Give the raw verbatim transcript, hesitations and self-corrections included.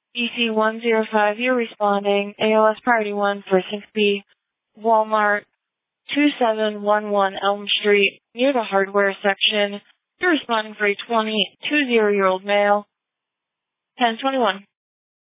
E C one zero five, you're responding. A L S Priority one for Syncope, Walmart, two seven one one Elm Street, near the hardware section. You're responding for a twenty-two-year-old male, ten twenty-one.